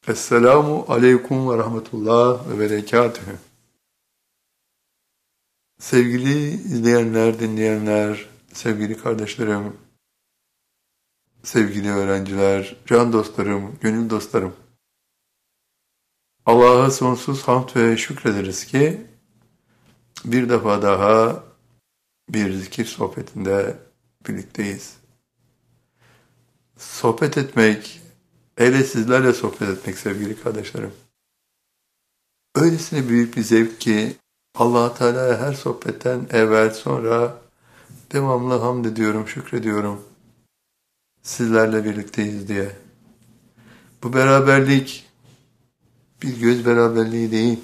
Esselamu aleyküm ve rahmetullah ve berekatühü. Sevgili izleyenler, dinleyenler, sevgili kardeşlerim, sevgili öğrenciler, can dostlarım, gönül dostlarım. Allah'a sonsuz hamd ve şükrederiz ki bir defa daha bir zikir sohbetinde birlikteyiz. Sohbet etmek, hele sizlerle sohbet etmek sevgili kardeşlerim. Öylesine büyük bir zevk ki Allah Teala'ya her sohbetten evvel sonra devamlı hamd ediyorum, şükrediyorum. Sizlerle birlikteyiz diye. Bu beraberlik bir göz beraberliği değil,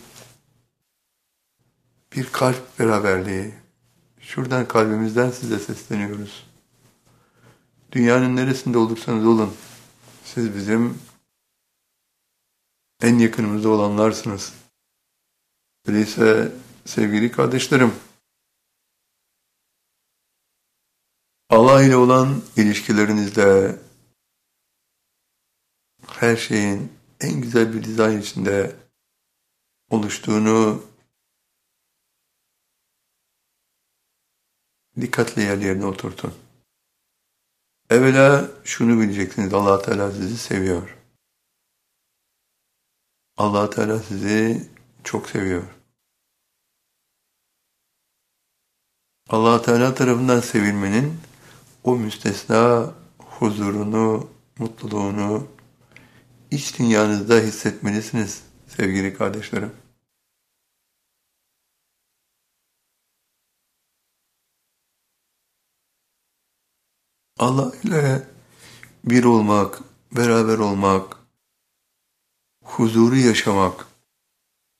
bir kalp beraberliği. Şuradan kalbimizden size sesleniyoruz. Dünyanın neresinde olursanız olun, siz bizim en yakınımızda olanlarsınız. Öyleyse sevgili kardeşlerim, Allah ile olan ilişkilerinizde her şeyin en güzel bir dizayn içinde oluştuğunu dikkatle yerlerine oturtun. Evvela şunu bileceksiniz, Allah Teala sizi seviyor. Allah Teala sizi çok seviyor. Allah Teala tarafından sevilmenin o müstesna huzurunu, mutluluğunu iç dünyanızda hissetmelisiniz sevgili kardeşlerim. Allah ile bir olmak, beraber olmak, huzuru yaşamak,